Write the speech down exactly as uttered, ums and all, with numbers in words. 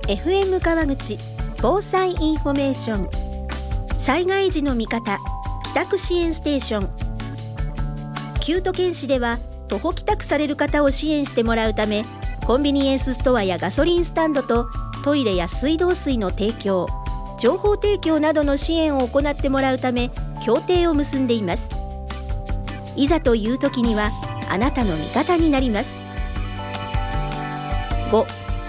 エフエム 川口防災インフォメーション、災害時の味方帰宅支援ステーション。旧都県市では徒歩帰宅される方を支援してもらうため、コンビニエンスストアやガソリンスタンドとトイレや水道水の提供、情報提供などの支援を行ってもらうため協定を結んでいます。いざという時にはあなたの味方になります。ご